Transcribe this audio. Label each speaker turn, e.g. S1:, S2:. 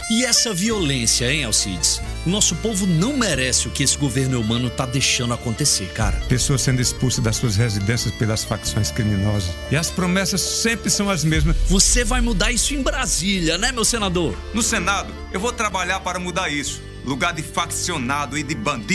S1: E essa violência, hein, Alcides? O nosso povo não merece o que esse governo humano tá deixando acontecer, cara.
S2: Pessoas sendo expulsas das suas residências pelas facções criminosas. E as promessas sempre são as mesmas.
S1: Você vai mudar isso em Brasília, né, meu senador?
S3: No Senado, eu vou trabalhar para mudar isso. Lugar de faccionado e de bandido.